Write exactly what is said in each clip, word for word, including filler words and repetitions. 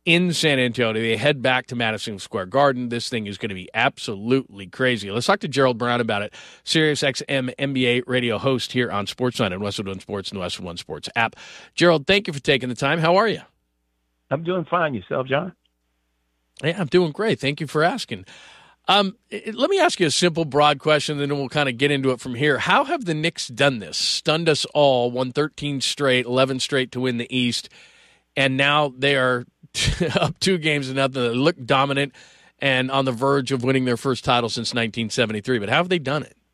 in San Antonio. They head back to Madison Square Garden. This thing is going to be absolutely crazy. Let's talk to Gerald Brown about it, SiriusXM N B A radio host here on SportsNet and Westwood One Sports and the Westwood One Sports app. Gerald, thank you for taking the time. How are you? I'm doing fine. Yourself, John? Yeah, I'm doing great. Thank you for asking. Um, it, let me ask you a simple, broad question, then we'll kind of get into it from here. How have the Knicks done this? Stunned us all, won thirteen straight, eleven straight to win the East, and now they are up two games to nothing. They look dominant and on the verge of winning their first title since nineteen seventy-three. But how have they done it?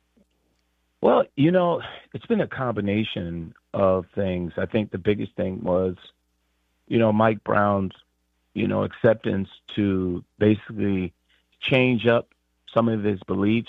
Well, you know, it's been a combination of things. I think the biggest thing was, you know, Mike Brown's, you know, acceptance to basically change up some of his beliefs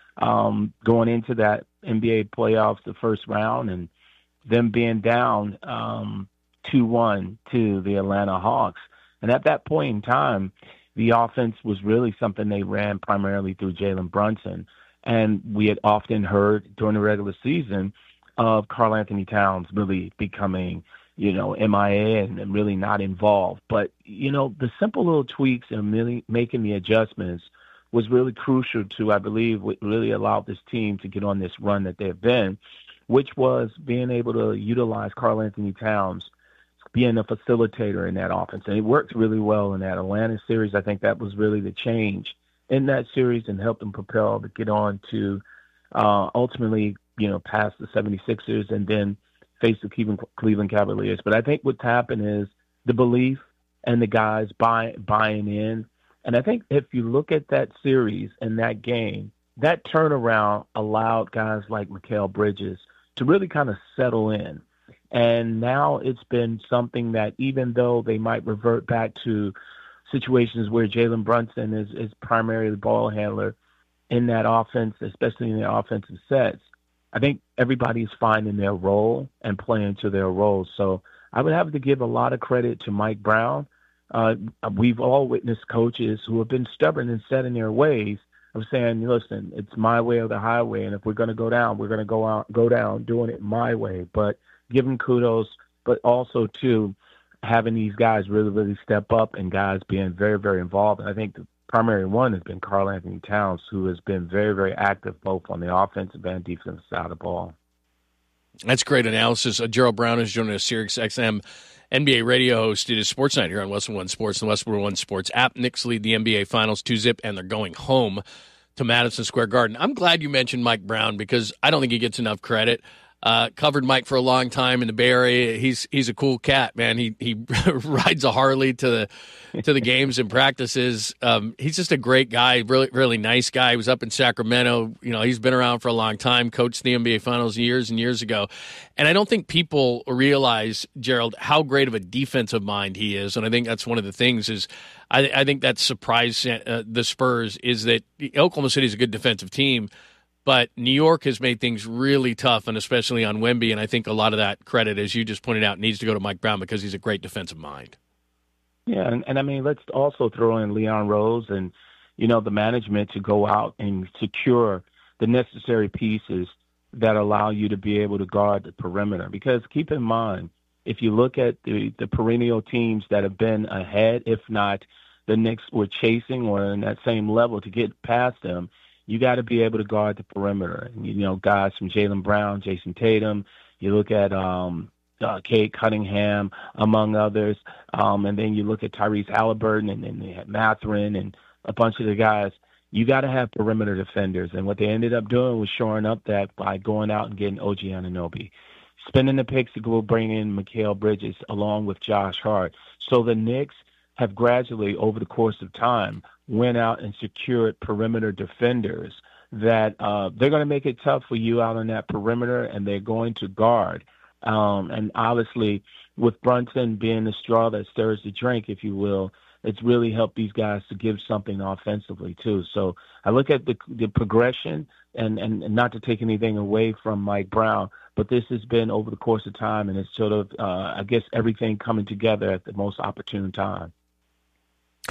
um, going into that N B A playoffs, the first round, and them being down um, two one to the Atlanta Hawks. And at that point in time, the offense was really something they ran primarily through Jalen Brunson. And we had often heard during the regular season of Karl Anthony Towns really becoming, you know, M I A and, and really not involved. But, you know, the simple little tweaks and really making the adjustments was really crucial to, I believe, what really allowed this team to get on this run that they've been, which was being able to utilize Karl Anthony Towns being a facilitator in that offense. And it worked really well in that Atlanta series. I think that was really the change in that series and helped them propel to get on to uh, ultimately, you know, past the seventy-sixers and then face the Cleveland, Cleveland Cavaliers. But I think what's happened is the belief and the guys buy, buying in. And I think if you look at that series and that game, that turnaround allowed guys like Mikal Bridges to really kind of settle in. And now it's been something that even though they might revert back to situations where Jalen Brunson is, is primarily the ball handler in that offense, especially in the offensive sets, I think everybody's finding their role and playing to their role. So I would have to give a lot of credit to Mike Brown. Uh, we've all witnessed coaches who have been stubborn and set in their ways of saying, listen, it's my way or the highway. And if we're going to go down, we're going to go out, go down doing it my way. But give them kudos, but also, too, having these guys really, really step up and guys being very, very involved. And I think the primary one has been Karl Anthony Towns, who has been very, very active both on the offensive and defensive side of the ball. That's great analysis. Uh, Gerald Brown is joining us, SiriusXM N B A radio host. It is Sports Night here on Westwood One Sports and the Westwood One Sports app. Knicks lead the N B A Finals two zip, and they're going home to Madison Square Garden. I'm glad you mentioned Mike Brown because I don't think he gets enough credit. Uh, covered Mike for a long time in the Bay Area. He's he's a cool cat, man. He he rides a Harley to the to the games and practices. Um, he's just a great guy, really really nice guy. He was up in Sacramento. You know, he's been around for a long time. Coached the N B A Finals years and years ago. And I don't think people realize, Gerald, how great of a defensive mind he is. And I think that's one of the things is I, I think that surprised uh, the Spurs is that Oklahoma City is a good defensive team. But New York has made things really tough, and especially on Wemby, and I think a lot of that credit, as you just pointed out, needs to go to Mike Brown because he's a great defensive mind. Yeah, and, and I mean, let's also throw in Leon Rose and, you know, the management to go out and secure the necessary pieces that allow you to be able to guard the perimeter. Because keep in mind, if you look at the, the perennial teams that have been ahead, if not the Knicks were chasing or in that same level to get past them, you got to be able to guard the perimeter. And, you know, guys from Jaylen Brown, Jason Tatum, you look at um, uh, Cade Cunningham, among others, um, and then you look at Tyrese Halliburton, and then they had Mathurin and a bunch of the guys. You got to have perimeter defenders. And what they ended up doing was shoring up that by going out and getting O G Anunoby, spending the picks to go bring in Mikal Bridges along with Josh Hart. So the Knicks have gradually, over the course of time, went out and secured perimeter defenders that uh, they're going to make it tough for you out on that perimeter, and they're going to guard. Um, and obviously, with Brunson being the straw that stirs the drink, if you will, it's really helped these guys to give something offensively, too. So I look at the, the progression, and, and, and not to take anything away from Mike Brown, but this has been over the course of time, and it's sort of, uh, I guess, everything coming together at the most opportune time.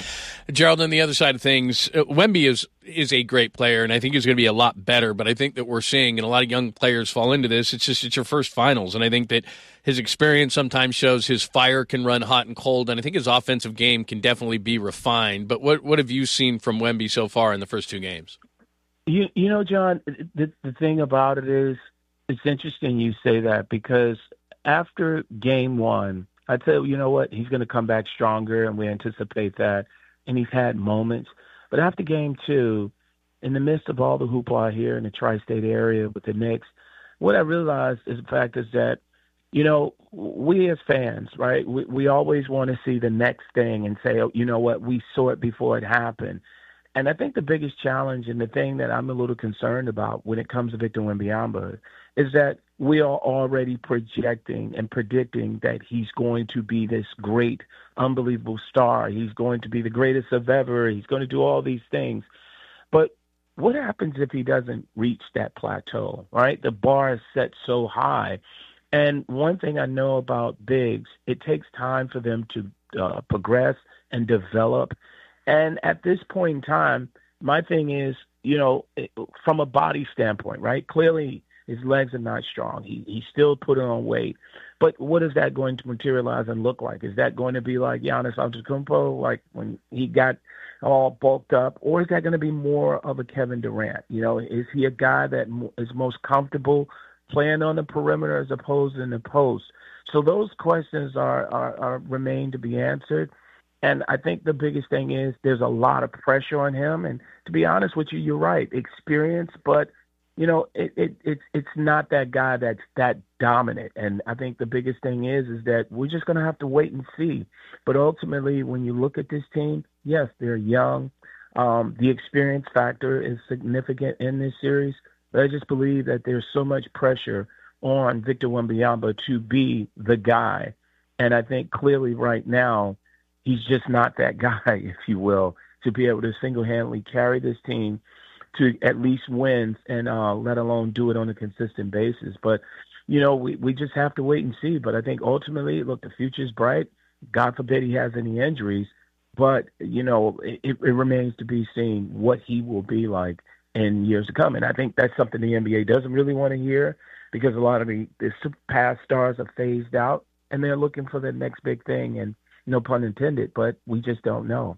Gerald, on the other side of things, uh, Wemby is is a great player, and I think he's going to be a lot better. But I think that we're seeing, and a lot of young players fall into this, it's just it's your first finals. And I think that his experience sometimes shows his fire can run hot and cold, and I think his offensive game can definitely be refined. But what, what have you seen from Wemby so far in the first two games? You, you know, John, the, the thing about it is, it's interesting you say that, because after game one, I tell you, you know what, he's going to come back stronger, and we anticipate that. And he's had moments. But after game two, in the midst of all the hoopla here in the tri-state area with the Knicks, what I realized is the fact is that, you know, we as fans, right, we, we always want to see the next thing and say, oh, you know what, we saw it before it happened. And I think the biggest challenge and the thing that I'm a little concerned about when it comes to Victor Wembanyama is that we are already projecting and predicting that he's going to be this great, unbelievable star. He's going to be the greatest of ever. He's going to do all these things. But what happens if he doesn't reach that plateau, right? The bar is set so high. And one thing I know about bigs, it takes time for them to uh, progress and develop. And at this point in time, my thing is, you know, from a body standpoint, right? Clearly, his legs are not strong. He he's still putting on weight. But what is that going to materialize and look like? Is that going to be like Giannis Antetokounmpo, like when he got all bulked up? Or is that going to be more of a Kevin Durant? You know, is he a guy that is most comfortable playing on the perimeter as opposed to in the post? So those questions are, are, are remain to be answered. And I think the biggest thing is there's a lot of pressure on him. And to be honest with you, you're right, experience, but you know, it, it, it's it's not that guy that's that dominant. And I think the biggest thing is is that we're just going to have to wait and see. But ultimately, when you look at this team, yes, they're young. Um, the experience factor is significant in this series. But I just believe that there's so much pressure on Victor Wembanyama to be the guy. And I think clearly right now, he's just not that guy, if you will, to be able to single-handedly carry this team to at least wins and uh, let alone do it on a consistent basis. But, you know, we, we just have to wait and see. But I think ultimately, look, the future's bright. God forbid he has any injuries. But, you know, it, it remains to be seen what he will be like in years to come. And I think that's something the N B A doesn't really want to hear, because a lot of the, the past stars are phased out and they're looking for the next big thing. And no pun intended, but we just don't know.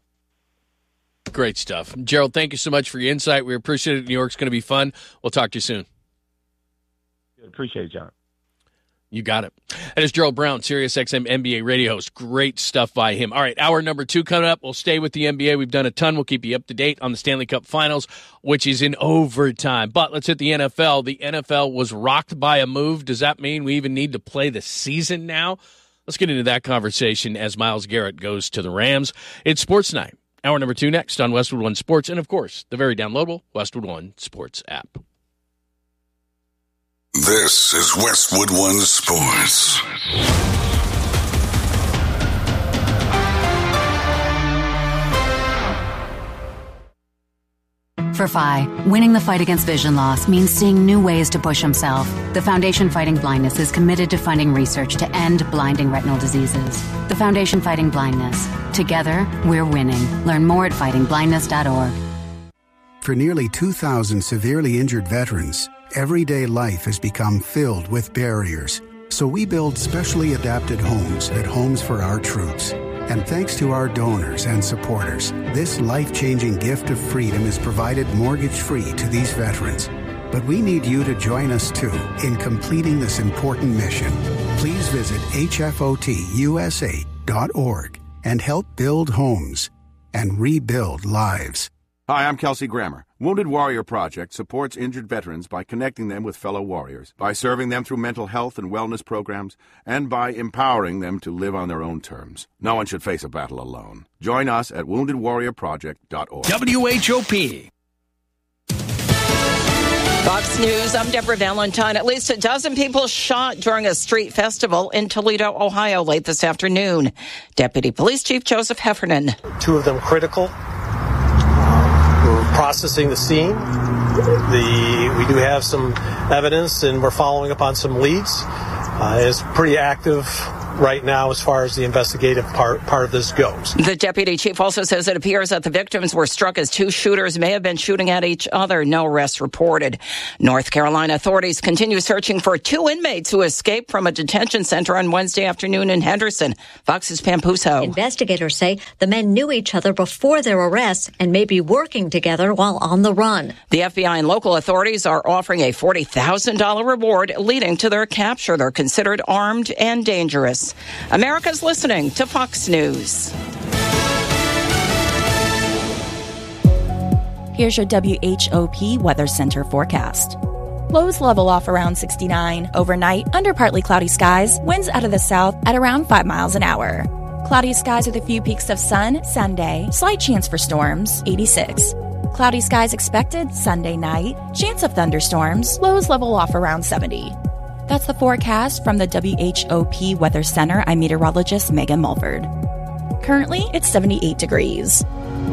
Great stuff. Gerald, thank you so much for your insight. We appreciate it. New York's going to be fun. We'll talk to you soon. Appreciate it, John. You got it. That is Gerald Brown, SiriusXM N B A radio host. Great stuff by him. All right, hour number two coming up. We'll stay with the N B A. We've done a ton. We'll keep you up to date on the Stanley Cup Finals, which is in overtime. But let's hit the N F L. The N F L was rocked by a move. Does that mean we even need to play the season now? Let's get into that conversation as Myles Garrett goes to the Rams. It's Sports Night. Hour number two next on Westwood One Sports, and, of course, the very downloadable Westwood One Sports app. This is Westwood One Sports. For Phi, winning the fight against vision loss means seeing new ways to push himself. The Foundation Fighting Blindness is committed to funding research to end blinding retinal diseases. The Foundation Fighting Blindness. Together, we're winning. Learn more at fighting blindness dot org. For nearly two thousand severely injured veterans, everyday life has become filled with barriers. So we build specially adapted homes at Homes for Our Troops. And thanks to our donors and supporters, this life-changing gift of freedom is provided mortgage-free to these veterans. But we need you to join us, too, in completing this important mission. Please visit H F O T U S A dot org and help build homes and rebuild lives. Hi, I'm Kelsey Grammer. Wounded Warrior Project supports injured veterans by connecting them with fellow warriors, by serving them through mental health and wellness programs, and by empowering them to live on their own terms. No one should face a battle alone. Join us at wounded warrior project dot org. W H O P. Fox News, I'm Deborah Valentine. At least a dozen people shot during a street festival in Toledo, Ohio late this afternoon. Deputy Police Chief Joseph Heffernan. Two of them critical. We're processing the scene. The we do have some evidence, and we're following up on some leads. Uh, it's a pretty active right now as far as the investigative part, part of this goes. The deputy chief also says it appears that the victims were struck as two shooters may have been shooting at each other. No arrests reported. North Carolina authorities continue searching for two inmates who escaped from a detention center on Wednesday afternoon in Henderson. Fox's Pam Puso. Investigators say the men knew each other before their arrests and may be working together while on the run. The F B I and local authorities are offering a forty thousand dollars reward leading to their capture. They're considered armed and dangerous. America's listening to Fox News. Here's your W H O P Weather Center forecast. Lows level off around sixty-nine. Overnight, under partly cloudy skies, winds out of the south at around five miles an hour. Cloudy skies with a few peaks of sun, Sunday. Slight chance for storms, eighty-six. Cloudy skies expected Sunday night. Chance of thunderstorms, lows level off around seventy. That's the forecast from the W H O P Weather Center. I'm meteorologist Megan Mulford. Currently, it's seventy-eight degrees.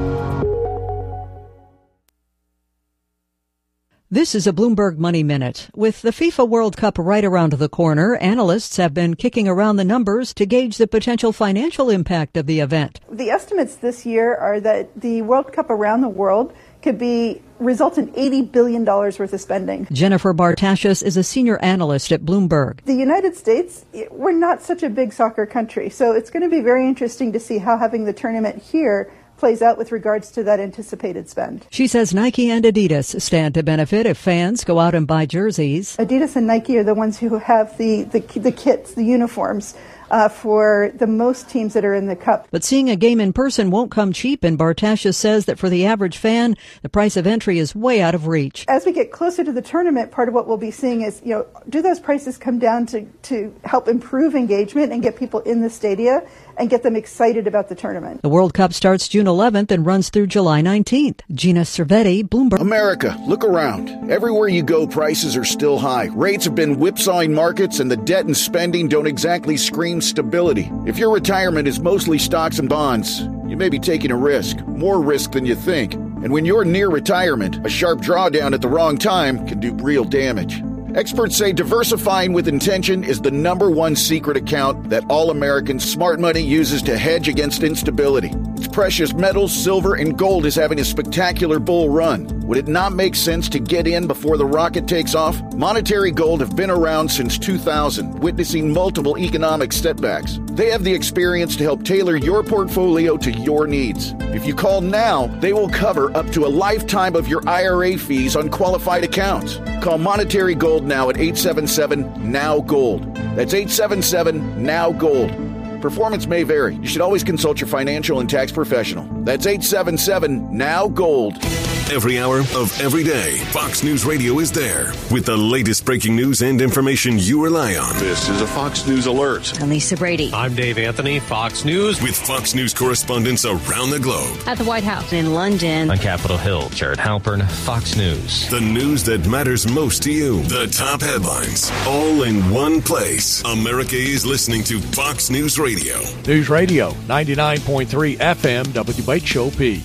This is a Bloomberg Money Minute. With the FIFA World Cup right around the corner, analysts have been kicking around the numbers to gauge the potential financial impact of the event. The estimates this year are that the World Cup around the world could be result in eighty billion dollars worth of spending. Jennifer Bartashis is a senior analyst at Bloomberg. The United States, we're not such a big soccer country, so it's going to be very interesting to see how having the tournament here plays out with regards to that anticipated spend. She says Nike and Adidas stand to benefit if fans go out and buy jerseys. Adidas and Nike are the ones who have the, the, the kits, the uniforms, Uh, for the most teams that are in the Cup. But seeing a game in person won't come cheap, and Bartashis says that for the average fan, the price of entry is way out of reach. As we get closer to the tournament, part of what we'll be seeing is, you know, do those prices come down to, to help improve engagement and get people in the stadia and get them excited about the tournament? The World Cup starts June eleventh and runs through July nineteenth. Gina Cervetti, Bloomberg. America, look around. Everywhere you go, prices are still high. Rates have been whipsawing markets, and the debt and spending don't exactly scream stability. If your retirement is mostly stocks and bonds, you may be taking a risk, more risk than you think. And when you're near retirement, a sharp drawdown at the wrong time can do real damage. Experts say diversifying with intention is the number one secret account that all Americans' smart money uses to hedge against instability. Its precious metals, silver, and gold is having a spectacular bull run. Would it not make sense to get in before the rocket takes off? Monetary Gold have been around since two thousand, witnessing multiple economic setbacks. They have the experience to help tailor your portfolio to your needs. If you call now, they will cover up to a lifetime of your I R A fees on qualified accounts. Call Monetary Gold now at eight seven seven, N O W, GOLD. That's eight seven seven, N O W, GOLD. Performance may vary. You should always consult your financial and tax professional. That's eight seven seven, N O W, GOLD. Every hour of every day, Fox News Radio is there with the latest breaking news and information you rely on. This is a Fox News Alert. I'm Lisa Brady. I'm Dave Anthony, Fox News. With Fox News correspondents around the globe. At the White House. In London. On Capitol Hill, Jared Halpern, Fox News. The news that matters most to you. The top headlines. All in one place. America is listening to Fox News Radio. News Radio, ninety-nine point three F M, W H O P.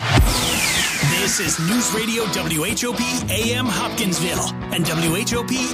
This is News Radio W H O P A M Hopkinsville and W H O P